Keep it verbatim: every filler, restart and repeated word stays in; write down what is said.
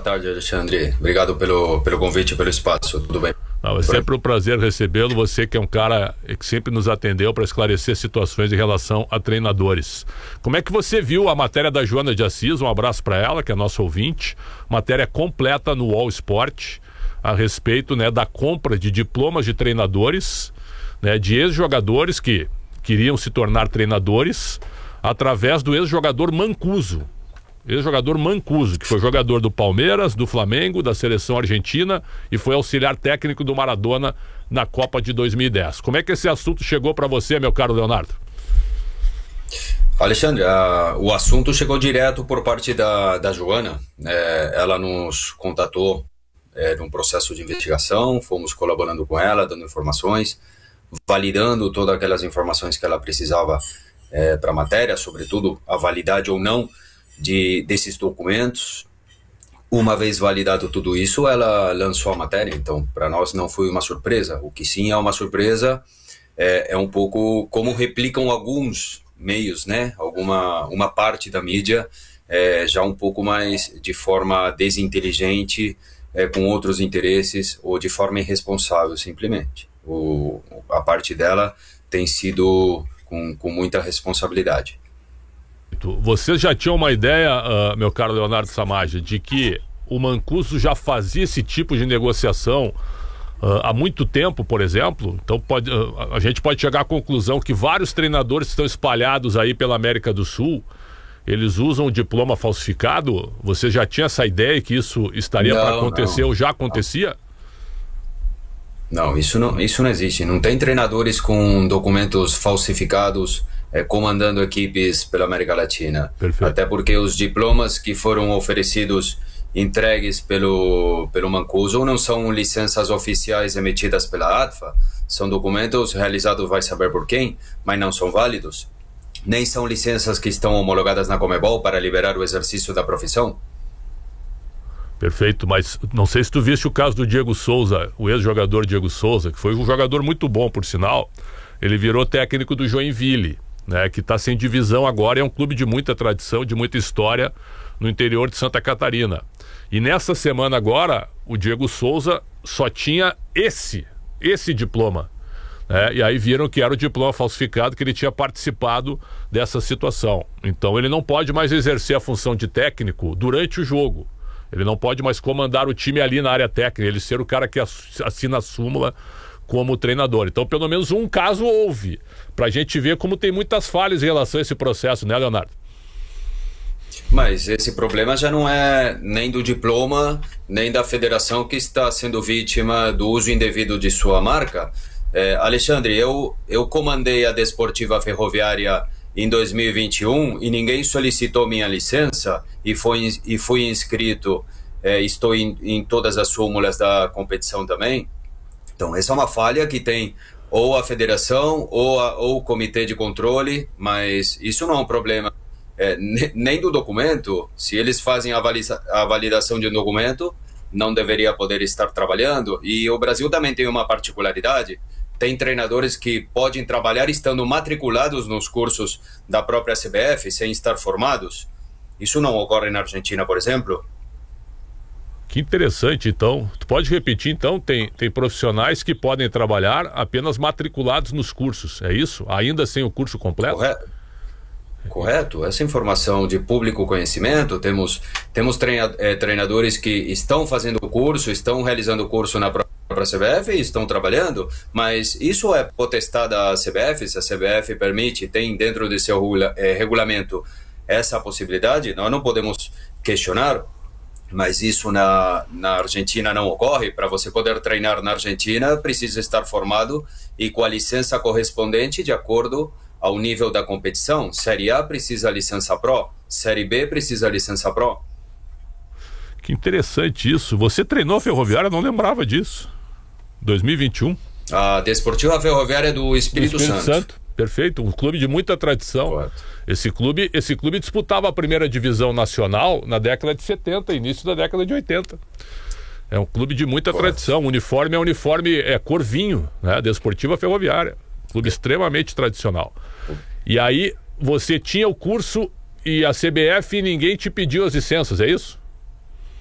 tarde, Alexandre. Obrigado pelo, pelo convite e pelo espaço. Tudo bem? Não, é sempre um prazer recebê-lo. Você que é um cara que sempre nos atendeu para esclarecer situações em relação a treinadores. Como é que você viu a matéria da Joana de Assis? Um abraço para ela, que é nossa ouvinte. Matéria completa no All Sport a respeito, né, da compra de diplomas de treinadores, né, de ex-jogadores que queriam se tornar treinadores através do ex-jogador Mancuso. Ex-jogador Mancuso, que foi jogador do Palmeiras, do Flamengo, da seleção argentina e foi auxiliar técnico do Maradona na Copa de dois mil e dez. Como é que esse assunto chegou para você, meu caro Leonardo? Alexandre, uh, o assunto chegou direto por parte da, da Joana. É, ela nos contatou é, num processo de investigação, fomos colaborando com ela, dando informações, validando todas aquelas informações que ela precisava é, para a matéria, sobretudo a validade ou não De, desses documentos. Uma vez validado tudo isso, ela lançou a matéria. Então, para nós não foi uma surpresa. O que sim é uma surpresa é, é um pouco como replicam alguns meios, né? Alguma uma parte da mídia é, já um pouco mais de forma desinteligente, é, com outros interesses ou de forma irresponsável, simplesmente. O, a parte dela tem sido com, com muita responsabilidade. Vocês já tinham uma ideia, uh, meu caro Leonardo Samage, de que o Mancuso já fazia esse tipo de negociação uh, há muito tempo, por exemplo? Então pode, uh, a gente pode chegar à conclusão que vários treinadores estão espalhados aí pela América do Sul, eles usam o diploma falsificado. Você já tinha essa ideia que isso estaria para acontecer não, ou já acontecia? Não, isso não, isso não existe. Não tem treinadores com documentos falsificados É, comandando equipes pela América Latina. Perfeito. Até porque os diplomas que foram oferecidos, entregues pelo, pelo Mancuso, não são licenças oficiais emitidas pela A D F A, são documentos realizados vai saber por quem, mas não são válidos. Nem são licenças que estão homologadas na Conmebol para liberar o exercício da profissão. Perfeito, mas não sei se tu viste o caso do Diego Souza, o ex-jogador Diego Souza, que foi um jogador muito bom, por sinal. Ele virou técnico do Joinville, né, que está sem divisão agora, é um clube de muita tradição, de muita história no interior de Santa Catarina. E nessa semana agora, o Diego Souza só tinha esse, esse diploma, né, e aí viram que era o diploma falsificado, que ele tinha participado dessa situação. Então ele não pode mais exercer a função de técnico durante o jogo. Ele não pode mais comandar o time ali na área técnica, ele ser o cara que assina a súmula como treinador. Então, pelo menos um caso houve, pra gente ver como tem muitas falhas em relação a esse processo, né, Leonardo? Mas esse problema já não é nem do diploma, nem da federação que está sendo vítima do uso indevido de sua marca. É, Alexandre, eu, eu comandei a Desportiva Ferroviária em dois mil e vinte e um e ninguém solicitou minha licença e, foi, e fui inscrito, é, estou em, em todas as súmulas da competição também. Então, essa é uma falha que tem ou a federação ou, a, ou o comitê de controle, mas isso não é um problema é, nem do documento. Se eles fazem a, valida, a validação de um documento, não deveria poder estar trabalhando. E o Brasil também tem uma particularidade, tem treinadores que podem trabalhar estando matriculados nos cursos da própria C B F, sem estar formados. Isso não ocorre na Argentina, por exemplo. Que interessante, então. Tu pode repetir, então, tem, tem profissionais que podem trabalhar apenas matriculados nos cursos, é isso? Ainda sem o curso completo? Correto. Correto. Essa informação de público conhecimento, temos, temos treina, é, treinadores que estão fazendo o curso, estão realizando o curso na própria C B F e estão trabalhando, mas isso é potestade da C B F, se a C B F permite, tem dentro de seu regula, é, regulamento essa possibilidade, nós não podemos questionar. Mas isso na, na Argentina não ocorre. Para você poder treinar na Argentina, precisa estar formado e com a licença correspondente de acordo ao nível da competição. Série A precisa licença Pro, Série B precisa licença Pro. Que interessante isso. Você treinou a Ferroviária, não lembrava disso. dois mil e vinte e um. A Desportiva Ferroviária do Espírito, do Espírito Santo. Santo. Perfeito, um clube de muita tradição. Correto. Esse clube, esse clube disputava a primeira divisão nacional na década de setenta, início da década de oitenta. É um clube de muita Correto. tradição. O uniforme é uniforme é cor vinho, né? Desportiva Ferroviária. Clube extremamente tradicional. E aí você tinha o curso e a C B F e ninguém te pediu as licenças, é isso?